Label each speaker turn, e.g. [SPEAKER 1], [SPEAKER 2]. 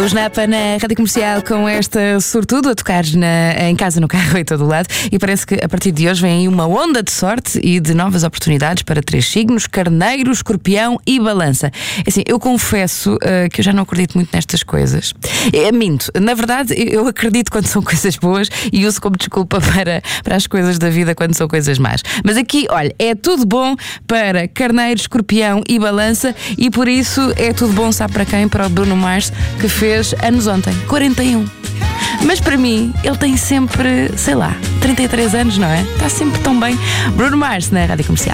[SPEAKER 1] O Snapa na Rádio Comercial com esta sortudo a tocar em casa, no carro e todo o lado. E parece que a partir de hoje vem aí uma onda de sorte e de novas oportunidades para 3 signos: Carneiro, Escorpião e Balança. Assim, eu confesso que eu já não acredito muito nestas coisas. Minto. Na verdade, eu acredito quando são coisas boas e uso como desculpa para as coisas da vida quando são coisas más. Mas aqui, olha, é tudo bom para Carneiro, Escorpião e Balança, e por isso é tudo bom, sabe para quem? Para o Bruno Mars, que fez anos ontem, 41. Mas para mim, ele tem sempre, sei lá, 33 anos, não é? Está sempre tão bem. Bruno Mars na Rádio Comercial.